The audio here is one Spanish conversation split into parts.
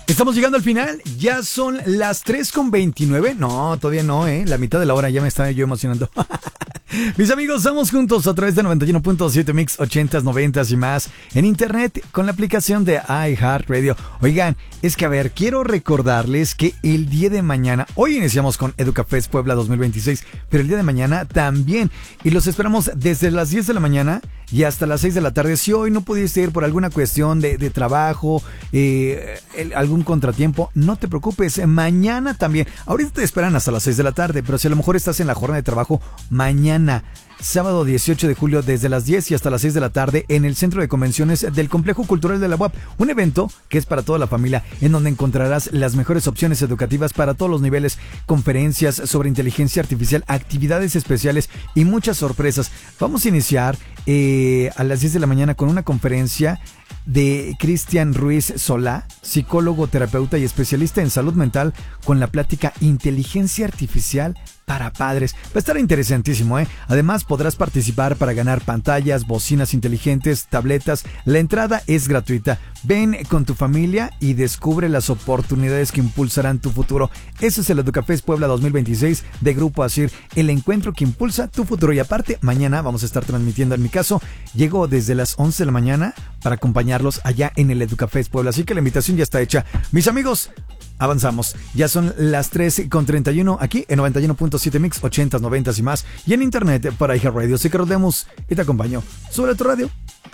Estamos llegando al final, ya son las 3:29. No, todavía no, la mitad de la hora ya me estaba yo emocionando. Mis amigos, estamos juntos a través de 91.7 Mix 80s, 90s y más en internet con la aplicación de iHeartRadio. Oigan, es que a ver, quiero recordarles que el día de mañana, hoy iniciamos con EducaFest Puebla 2026, pero el día de mañana también. Y los esperamos desde las 10 de la mañana y hasta las 6 de la tarde. Si hoy no pudiste ir por alguna cuestión de trabajo, algún contratiempo, no te preocupes, mañana también. Ahorita te esperan hasta las 6 de la tarde, pero si a lo mejor estás en la jornada de trabajo, mañana, sábado 18 de julio, desde las 10 y hasta las 6 de la tarde, en el Centro de Convenciones del Complejo Cultural de la UAP. Un evento que es para toda la familia, en donde encontrarás las mejores opciones educativas para todos los niveles, conferencias sobre inteligencia artificial, actividades especiales y muchas sorpresas. Vamos a iniciar a las 10 de la mañana con una conferencia de Cristian Ruiz Solá, psicólogo, terapeuta y especialista en salud mental, con la plática Inteligencia Artificial para Padres. Va a estar interesantísimo, Además, podrás participar para ganar pantallas, bocinas inteligentes, tabletas. La entrada es gratuita. Ven con tu familia y descubre las oportunidades que impulsarán tu futuro. Ese es el EducaFest Puebla 2026 de Grupo ASIR, el encuentro que impulsa tu futuro. Y aparte, mañana vamos a estar transmitiendo, en mi caso, llego desde las 11 de la mañana para acompañarlos allá en el EducaFest Puebla. Así que la invitación ya está hecha. Mis amigos, avanzamos. Ya son las 3:31 aquí en 91.7 Mix 80s, 90s y más. Y en internet para iHeartRadio. Así que rodemos y te acompaño. Sube tu radio.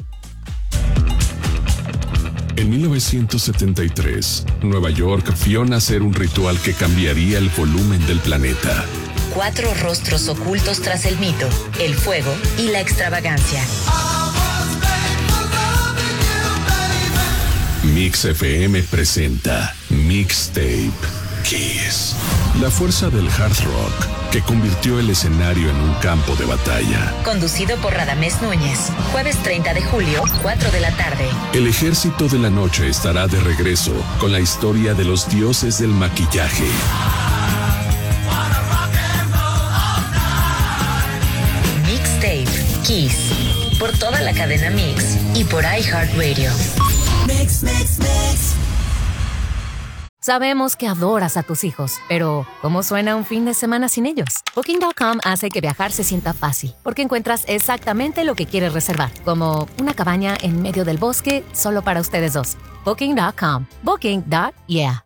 En 1973, Nueva York vio nacer un ritual que cambiaría el volumen del planeta. 4 rostros ocultos tras el mito, el fuego y la extravagancia. Mix FM presenta Mixtape Kiss. La fuerza del hard rock que convirtió el escenario en un campo de batalla. Conducido por Radamés Núñez. Jueves 30 de julio, 4 de la tarde. El ejército de la noche estará de regreso con la historia de los dioses del maquillaje. Mixtape Kiss. Por toda la cadena Mix y por iHeartRadio. Mix, mix, mix. Sabemos que adoras a tus hijos, pero ¿cómo suena un fin de semana sin ellos? Booking.com hace que viajar se sienta fácil, porque encuentras exactamente lo que quieres reservar, como una cabaña en medio del bosque solo para ustedes dos. Booking.com. Booking.yeah.